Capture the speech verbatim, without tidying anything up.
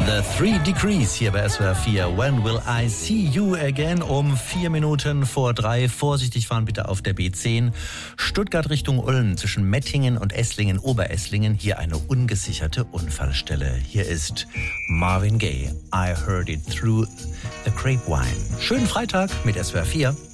The Three Degrees hier bei S W R vier. When will I see you again? Um vier Minuten vor drei. Vorsichtig fahren bitte auf der B zehn. Stuttgart Richtung Ulm zwischen Mettingen und Esslingen, Oberesslingen. Hier eine ungesicherte Unfallstelle. Hier ist Marvin Gaye. I heard it through the grapevine. Schönen Freitag mit S W R vier.